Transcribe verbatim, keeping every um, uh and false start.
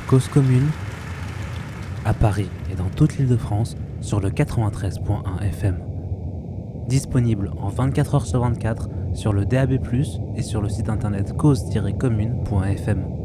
Cause commune, à Paris et dans toute l'Île-de-France sur le quatre-vingt-treize point un F M. Disponible en vingt-quatre heures sur vingt-quatre sur le D A B plus, et sur le site internet cause tiret commune point F M.